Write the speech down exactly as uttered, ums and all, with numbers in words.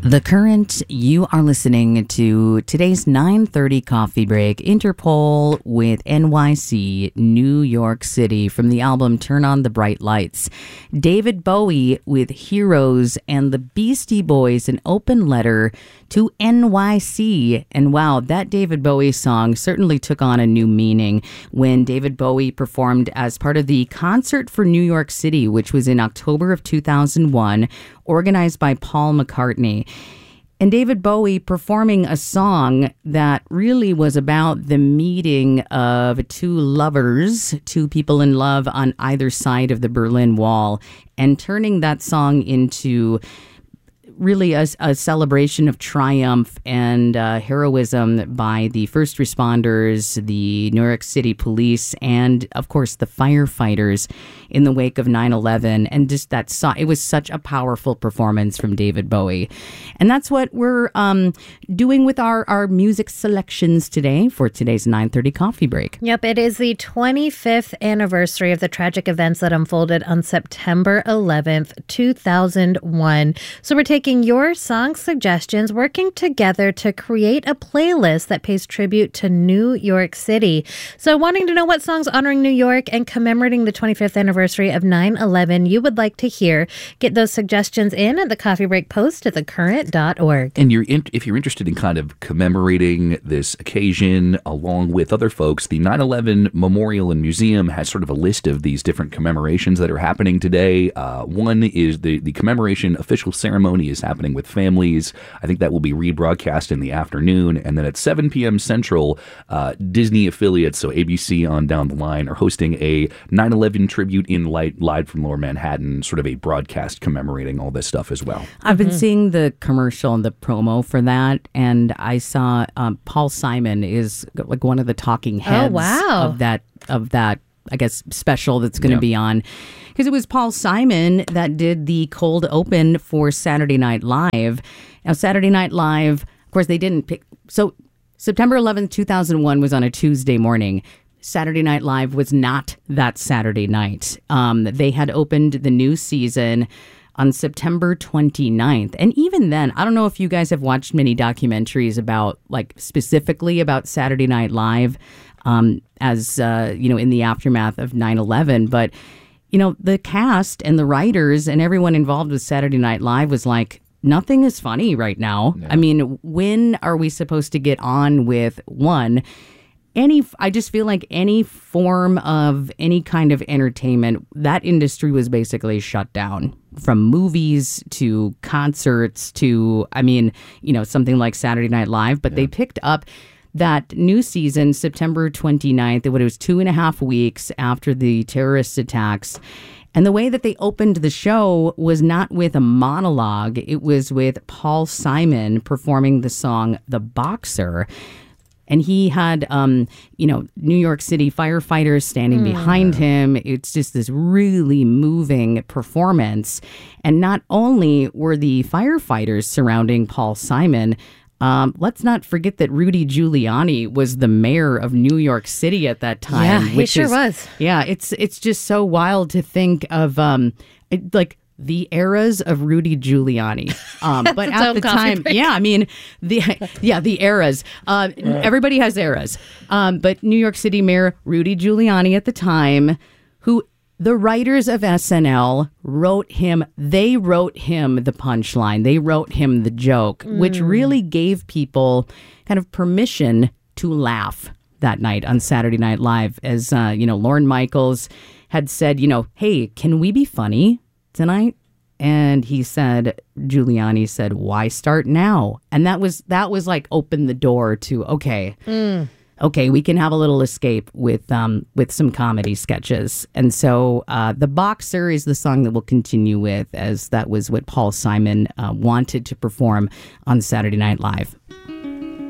The Current, you are listening to today's nine thirty Coffee Break, Interpol with N Y C, New York City, from the album Turn on the Bright Lights. David Bowie with Heroes, and the Beastie Boys, An Open Letter to N Y C. And wow, that David Bowie song certainly took on a new meaning when David Bowie performed as part of the Concert for New York City, which was in October of two thousand one, organized by Paul McCartney. And David Bowie performing a song that really was about the meeting of two lovers, two people in love on either side of the Berlin Wall, and turning that song into really a, a celebration of triumph and uh, heroism by the first responders, the New York City police, and of course the firefighters in the wake of nine eleven. And just that so- it was such a powerful performance from David Bowie. And that's what we're um, doing with our, our music selections today for today's nine thirty Coffee Break. Yep, it is the twenty-fifth anniversary of the tragic events that unfolded on September eleventh, two thousand one. So we're taking your song suggestions, working together to create a playlist that pays tribute to New York City. So wanting to know what songs honoring New York and commemorating the twenty-fifth anniversary of nine eleven you would like to hear, get those suggestions in at the Coffee Break post at the current dot org. And you're in, if you're interested in kind of commemorating this occasion along with other folks, the nine eleven Memorial and Museum has sort of a list of these different commemorations that are happening today. Uh, one is the, the commemoration official ceremony is happening with families. I think that will be rebroadcast in the afternoon. And then at seven p.m. Central, uh, Disney affiliates, so A B C on down the line, are hosting a nine eleven tribute in light, live from Lower Manhattan, sort of a broadcast commemorating all this stuff as well. I've been mm-hmm. seeing the commercial and the promo for that, and I saw um, Paul Simon is like one of the talking heads oh, wow. of that of that I guess, special that's going to yeah. be on. Because it was Paul Simon that did the cold open for Saturday Night Live. Now, Saturday Night Live, of course, they didn't pick. So September eleventh, two thousand one was on a Tuesday morning. Saturday Night Live was not that Saturday night. Um, they had opened the new season on September twenty-ninth. And even then, I don't know if you guys have watched many documentaries about, like, specifically about Saturday Night Live, um, as, uh, you know, in the aftermath of nine eleven. But, you know, the cast and the writers and everyone involved with Saturday Night Live was like, nothing is funny right now. Yeah. I mean, when are we supposed to get on with, one, any, I just feel like any form of any kind of entertainment, that industry was basically shut down, from movies to concerts to, I mean, you know, something like Saturday Night Live. But yeah. they picked up that new season, September twenty-ninth. It was two and a half weeks after the terrorist attacks. And the way that they opened the show was not with a monologue. It was with Paul Simon performing the song The Boxer. And he had, um, you know, New York City firefighters standing mm. behind him. It's just this really moving performance. And not only were the firefighters surrounding Paul Simon, um, let's not forget that Rudy Giuliani was the mayor of New York City at that time. Yeah, he which sure is, was. Yeah, it's it's just so wild to think of, um, it, like, the eras of Rudy Giuliani. Um, but at the time, break. yeah, I mean, the yeah, the eras. Uh, everybody has eras. Um, but New York City Mayor Rudy Giuliani at the time, who the writers of S N L wrote him, they wrote him the punchline. They wrote him the joke, mm. which really gave people kind of permission to laugh that night on Saturday Night Live. As, uh, you know, Lorne Michaels had said, you know, hey, can we be funny tonight? And he said, Giuliani said, why start now? And that was that was like open the door to, okay, mm. okay, we can have a little escape with um with some comedy sketches. And so uh, The Boxer is the song that we'll continue with, as that was what Paul Simon uh, wanted to perform on Saturday Night Live.